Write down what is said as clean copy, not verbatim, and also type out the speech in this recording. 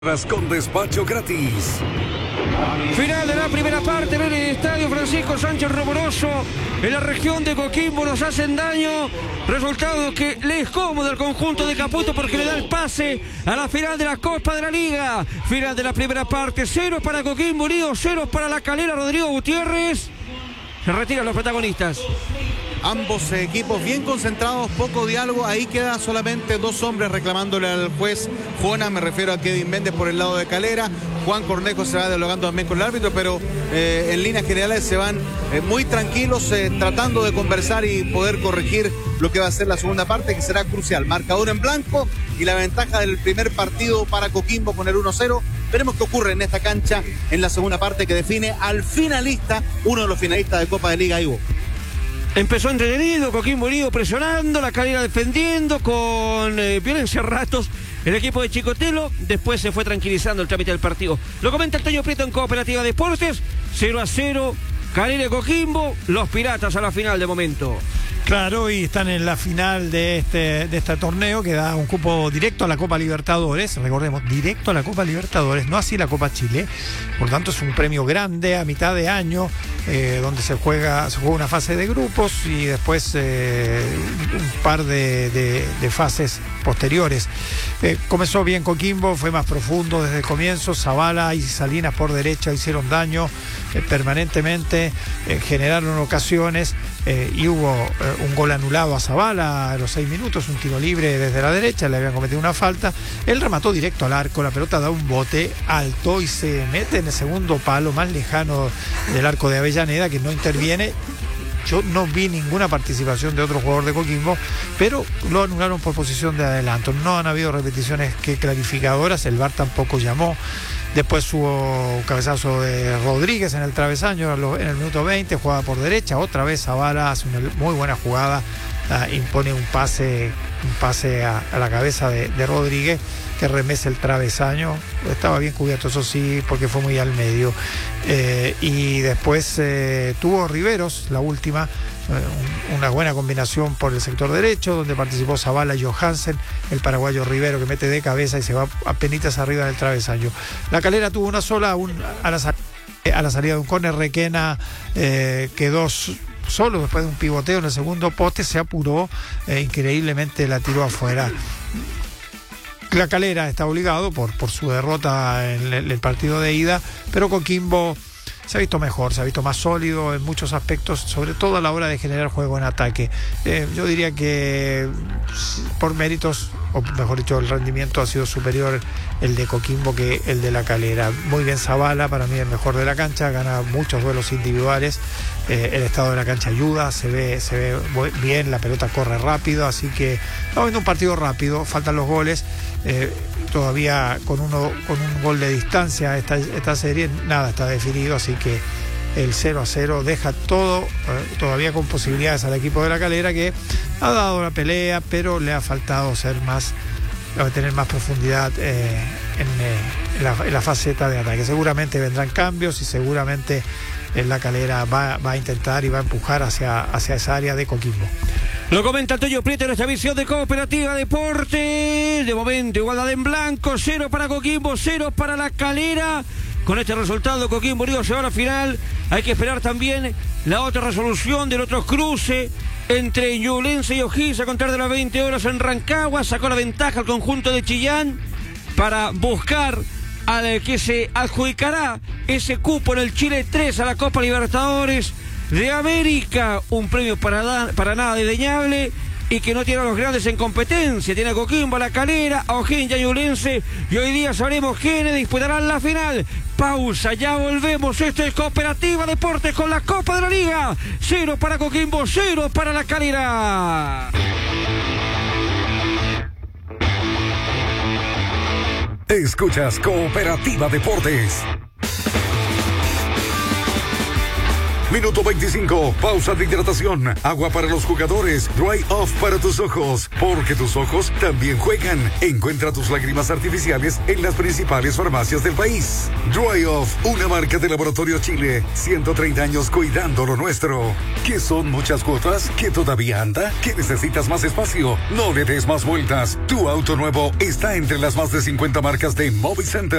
Con despacho gratis. Final de la primera parte en el estadio Francisco Sánchez Romoroso. En la región de Coquimbo nos hacen daño. Resultado que le es cómodo al conjunto de Caputo porque le da el pase a la final de la Copa de la Liga. Final de la primera parte. 0 para Coquimbo Unido, 0 para La Calera. Rodrigo Gutiérrez. Se retiran los protagonistas. Ambos equipos bien concentrados, poco diálogo. Ahí queda solamente dos hombres reclamándole al juez Jona. Me refiero a Kevin Méndez por el lado de Calera. Juan Cornejo se va dialogando también con el árbitro, pero en líneas generales se van muy tranquilos, tratando de conversar y poder corregir lo que va a ser la segunda parte, que será crucial. Marcador en blanco y la ventaja del primer partido para Coquimbo con el 1-0. Veremos qué ocurre en esta cancha en la segunda parte que define al finalista, uno de los finalistas de Copa de Liga, Ivo. Empezó entretenido, Coquimbo Unido presionando, La Calera defendiendo con violencia a ratos el equipo de Chicotelo. Después se fue tranquilizando el trámite del partido. Lo comenta el Toño Prieto en Cooperativa Deportes. 0-0, Calera y Coquimbo, los Piratas a la final de momento. Claro, y están en la final de este torneo que da un cupo directo a la Copa Libertadores. Recordemos, directo a la Copa Libertadores, no así la Copa Chile. Por tanto, es un premio grande a mitad de año, donde se juega una fase de grupos y después un par de fases posteriores. Comenzó bien Coquimbo, fue más profundo desde el comienzo. Zavala y Salinas por derecha hicieron daño permanentemente, generaron ocasiones y hubo un gol anulado a Zavala a los 6 minutos, un tiro libre desde la derecha, le habían cometido una falta. Él remató directo al arco, la pelota da un bote alto y se mete en el segundo palo más lejano del arco de Avellaneda, que no interviene. Yo no vi ninguna participación de otro jugador de Coquimbo, pero lo anularon por posición de adelanto. No han habido repeticiones clarificadoras, el VAR tampoco llamó. Después hubo un cabezazo de Rodríguez en el travesaño en el minuto 20, jugada por derecha. Otra vez Zavala hace una muy buena jugada, impone un pase a la cabeza de Rodríguez, que remesa el travesaño. Estaba bien cubierto, eso sí, porque fue muy al medio. Y después tuvo Riveros, la última, una buena combinación por el sector derecho, donde participó Zavala y Johansen, el paraguayo Rivero, que mete de cabeza y se va apenitas arriba del travesaño. La Calera tuvo una sola a la salida de un córner. Requena quedó solo después de un pivoteo en el segundo poste, se apuró, increíblemente la tiró afuera. La Calera está obligado por su derrota en el partido de ida, pero Coquimbo se ha visto mejor, se ha visto más sólido en muchos aspectos, sobre todo a la hora de generar juego en ataque. Yo diría que por méritos, o mejor dicho, el rendimiento ha sido superior el de Coquimbo que el de La Calera. Muy bien Zavala, para mí el mejor de la cancha, gana muchos duelos individuales, el estado de la cancha ayuda, se ve bien, la pelota corre rápido, así que estamos viendo un partido rápido, faltan los goles. Todavía con un gol de distancia esta serie, nada está definido, así que el 0-0 deja todo todavía con posibilidades al equipo de La Calera, que ha dado la pelea, pero le ha faltado tener más profundidad en la faceta de ataque. Seguramente vendrán cambios y seguramente La Calera va a intentar y va a empujar hacia esa área de Coquimbo. Lo comenta el Toño Prieto en esta visión de Cooperativa Deportes. De momento, igualdad en blanco, 0 para Coquimbo, 0 para La Calera. Con este resultado, Coquimbo Unido se va a la final. Hay que esperar también la otra resolución del otro cruce entre Ñublense y O'Higgins a contar de las 20 horas en Rancagua. Sacó la ventaja al conjunto de Chillán para buscar al que se adjudicará ese cupo en el Chile 3 a la Copa Libertadores de América. Un premio para nada desdeñable y que no tiene a los grandes en competencia. Tiene a Coquimbo, a La Calera, a O'Higgins y a Ñublense, y hoy día sabremos quiénes disputarán la final. Pausa, ya volvemos. Esto es Cooperativa Deportes con la Copa de la Liga. 0 para Coquimbo, 0 para La Calera. Escuchas Cooperativa Deportes. Minuto 25. Pausa de hidratación. Agua para los jugadores. Dry Off para tus ojos. Porque tus ojos también juegan. Encuentra tus lágrimas artificiales en las principales farmacias del país. Dry Off, una marca de Laboratorio Chile. 130 años cuidando lo nuestro. ¿Qué son muchas cuotas? ¿Que todavía anda? ¿Que necesitas más espacio? No le des más vueltas. Tu auto nuevo está entre las más de 50 marcas de Movicenter.